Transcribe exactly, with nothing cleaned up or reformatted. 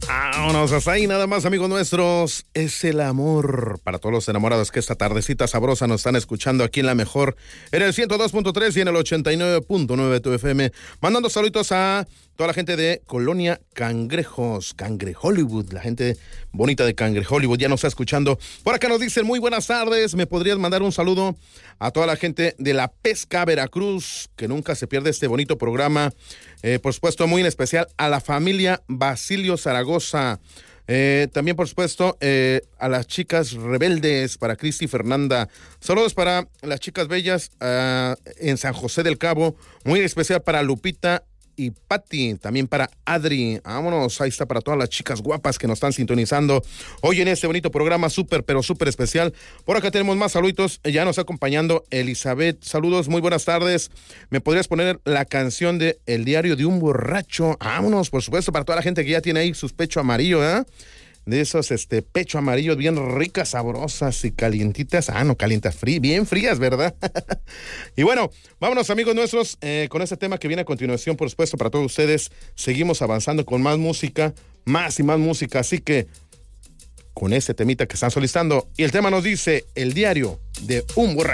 Vámonos hasta ahí, nada más, amigos nuestros. Es el amor para todos los enamorados que esta tardecita sabrosa nos están escuchando aquí en La Mejor, en el ciento dos punto tres y en el ochenta y nueve punto nueve tu F M. Mandando saluditos a toda la gente de Colonia Cangrejos, Cangre Hollywood, la gente bonita de Cangre Hollywood ya nos está escuchando. Por acá nos dicen muy buenas tardes. ¿Me podrías mandar un saludo a toda la gente de La Pesca, Veracruz, que nunca se pierde este bonito programa? Eh, por supuesto, muy en especial a la familia Basilio Zaragoza. Eh, también, por supuesto, eh, a las chicas rebeldes, para Cristi y Fernanda. Saludos para las chicas bellas uh, en San José del Cabo. Muy especial para Lupita y Patti, también para Adri. Vámonos, ahí está para todas las chicas guapas que nos están sintonizando hoy en este bonito programa súper, pero súper especial. Por acá tenemos más saluditos, ya nos está acompañando Elizabeth. Saludos, muy buenas tardes. ¿Me podrías poner la canción de El diario de un borracho? Vámonos, por supuesto, para toda la gente que ya tiene ahí sus pecho amarillo, ¿eh? De esos, este, pecho amarillo bien ricas, sabrosas y calientitas. Ah, no, calientas, frí, bien frías, ¿verdad? Y bueno, vámonos, amigos nuestros, eh, con este tema que viene a continuación, por supuesto, para todos ustedes. Seguimos avanzando con más música, más y más música, así que con este temita que están solicitando. Y el tema nos dice, El diario de un borracho.